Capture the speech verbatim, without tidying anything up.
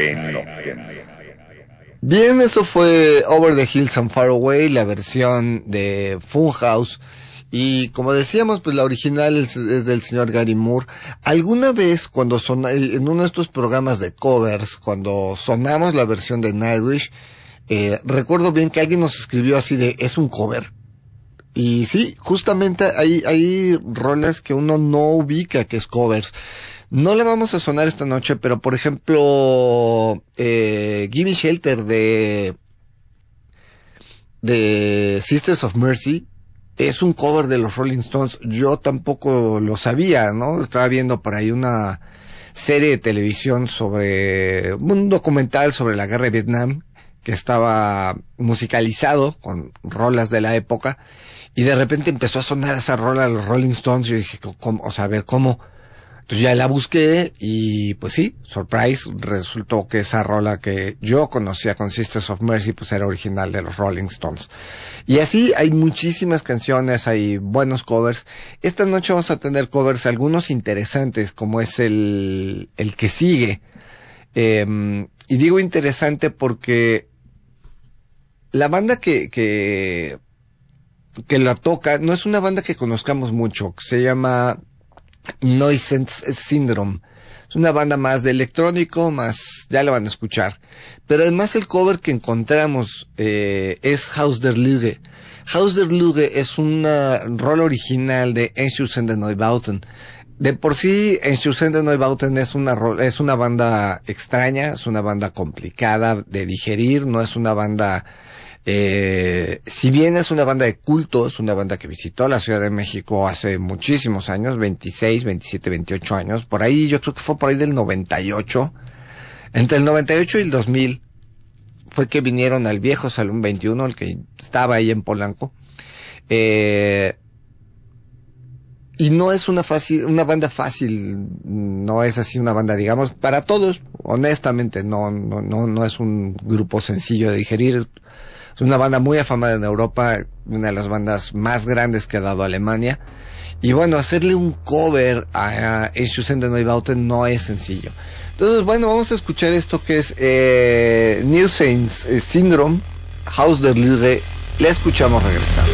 Bien, eso fue Over the Hills and Far Away, la versión de Funhouse. Y como decíamos, pues la original es, es del señor Gary Moore. Alguna vez cuando son en uno de estos programas de covers, cuando sonamos la versión de Nightwish, eh, recuerdo bien que alguien nos escribió así de, es un cover. Y sí, justamente hay, hay rolas que uno no ubica que es covers. No la vamos a sonar esta noche, pero por ejemplo, eh, Gimme Shelter de, de Sisters of Mercy, es un cover de los Rolling Stones. Yo tampoco lo sabía, ¿no? Estaba viendo por ahí una serie de televisión sobre, un documental sobre la guerra de Vietnam, que estaba musicalizado con rolas de la época, y de repente empezó a sonar esa rola de los Rolling Stones, y yo dije, ¿cómo? O sea, a ver, ¿cómo? Entonces ya la busqué, y pues sí, surprise, resultó que esa rola que yo conocía con Sisters of Mercy, pues era original de los Rolling Stones. Y así hay muchísimas canciones, hay buenos covers. Esta noche vamos a tener covers, algunos interesantes, como es el, el que sigue. Eh, y digo interesante porque la banda que, que, que la toca, no es una banda que conozcamos mucho, se llama Noise Syndrome. Es una banda más de electrónico, más, ya la van a escuchar. Pero además el cover que encontramos eh, es Haus der Lüge. Haus der Lüge es una rol original de Einstürzende Neubauten. De por sí, Einstürzende Neubauten es una, es una banda extraña, es una banda complicada de digerir, no es una banda... Eh, si bien es una banda de culto, es una banda que visitó la Ciudad de México hace muchísimos años, veintiséis, veintisiete, veintiocho años, por ahí, yo creo que fue por ahí del noventa y ocho, entre el noventa y ocho y el dos mil, fue que vinieron al viejo Salón veintiuno, el que estaba ahí en Polanco, eh, y no es una fácil, una banda fácil, no es así una banda, digamos, para todos, honestamente, no, no, no, no es un grupo sencillo de digerir. Es una banda muy afamada en Europa, una de las bandas más grandes que ha dado Alemania. Y bueno, hacerle un cover a Einstürzende Neubauten no es sencillo. Entonces, bueno, vamos a escuchar esto que es eh, Noise Syndrome, Haus der Lüge. Le escuchamos regresar.